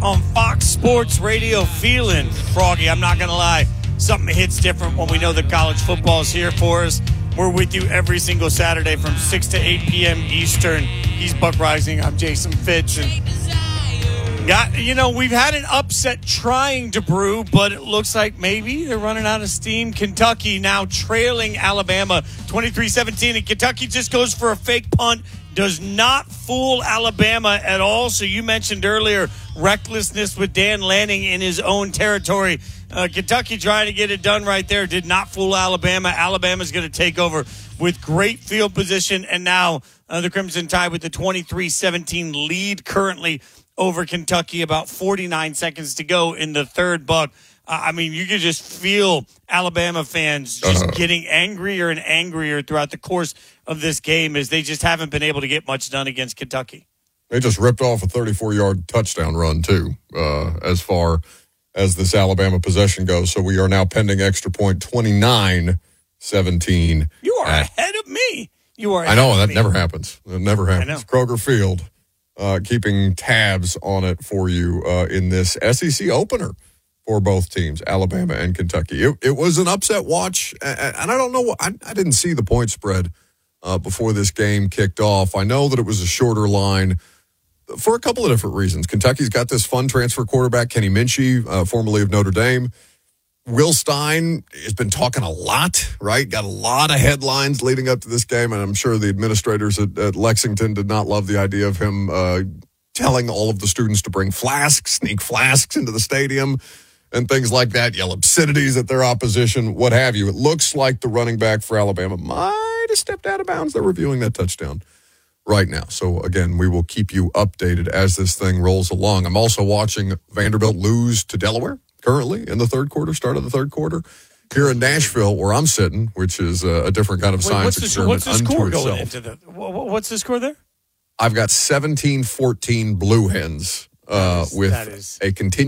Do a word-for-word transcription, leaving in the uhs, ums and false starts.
on Fox Sports Radio. Feeling froggy, I'm not going to lie. Something hits different when we know that college football is here for us. We're with you every single Saturday from six to eight p.m. Eastern. He's Buck Rising. I'm Jason Fitch. And got, you know, we've had an upset trying to brew, but it looks like maybe they're running out of steam. Kentucky now trailing Alabama twenty-three seventeen, and Kentucky just goes for a fake punt. Does not fool Alabama at all. So you mentioned earlier recklessness with Dan Lanning in his own territory. Uh, Kentucky trying to get it done right there. Did not fool Alabama. Alabama's going to take over with great field position. And now uh, the Crimson Tide with the twenty-three seventeen lead currently over Kentucky. About forty-nine seconds to go in the third, Buck. Uh, I mean, you could just feel Alabama fans just uh-huh. getting angrier and angrier throughout the course of this game as they just haven't been able to get much done against Kentucky. They just ripped off a thirty-four-yard touchdown run, too, uh, as far as this Alabama possession goes. So we are now pending extra point twenty-nine seventeen. You are at, ahead of me. You are ahead I know, of that me. never happens. It never happens. Kroger Field, uh, keeping tabs on it for you uh, in this S E C opener for both teams, Alabama and Kentucky. It, it was an upset watch, and I don't know what I, I didn't see the point spread uh, before this game kicked off. I know that it was a shorter line for a couple of different reasons. Kentucky's got this fun transfer quarterback, Kenny Minchey, uh, formerly of Notre Dame. Will Stein has been talking a lot, right? Got a lot of headlines leading up to this game, and I'm sure the administrators at, at Lexington did not love the idea of him uh, telling all of the students to bring flasks, sneak flasks into the stadium, and things like that, yell obscenities at their opposition, what have you. It looks like the running back for Alabama might have stepped out of bounds. They're reviewing that touchdown right now. So, again, we will keep you updated as this thing rolls along. I'm also watching Vanderbilt lose to Delaware currently in the third quarter, start of the third quarter, here in Nashville, where I'm sitting, which is a, a different kind of Wait, science what's experiment the, what's the unto score itself. going into the, what's the score there? I've got seventeen fourteen Blue Hens uh, that is, with that is. a continued